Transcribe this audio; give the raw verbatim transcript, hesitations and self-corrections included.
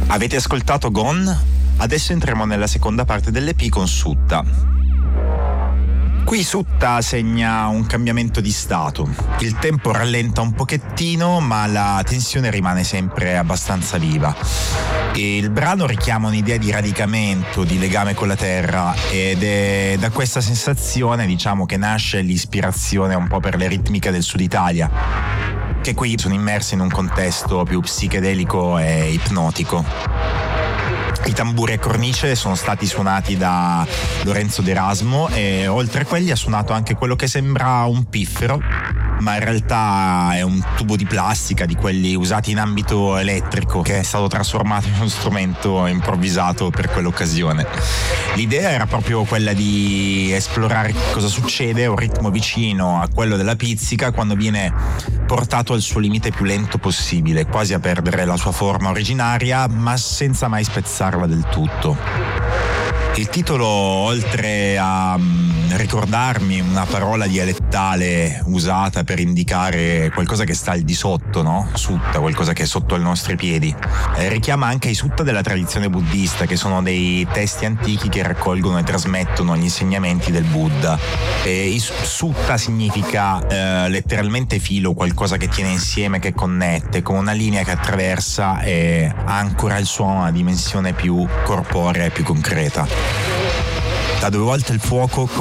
Avete ascoltato Gone? Adesso entriamo nella seconda parte dell'E P con Sutta. Qui Sutta segna un cambiamento di stato. Il tempo rallenta un pochettino, ma la tensione rimane sempre abbastanza viva. E il brano richiama un'idea di radicamento, di legame con la terra, ed è da questa sensazione, diciamo, che nasce l'ispirazione un po' per le ritmiche del Sud Italia, che qui sono immersi in un contesto più psichedelico e ipnotico. I tamburi a cornice sono stati suonati da Lorenzo D'Erasmo e oltre a quelli ha suonato anche quello che sembra un piffero, ma in realtà è un tubo di plastica di quelli usati in ambito elettrico che è stato trasformato in uno strumento improvvisato per quell'occasione. L'idea era proprio quella di esplorare cosa succede a un ritmo vicino a quello della pizzica quando viene portato al suo limite più lento possibile, quasi a perdere la sua forma originaria, ma senza mai spezzarla del tutto. Il titolo, oltre a ricordarmi una parola dialettale usata per indicare qualcosa che sta al di sotto, no? Sutta, qualcosa che è sotto ai nostri piedi, eh, richiama anche i sutta della tradizione buddista, che sono dei testi antichi che raccolgono e trasmettono gli insegnamenti del Buddha. E i sutta significa eh, letteralmente filo, qualcosa che tiene insieme, che connette, con una linea che attraversa e ancora il suono a una dimensione più corporea e più concreta. Da due volte il fuoco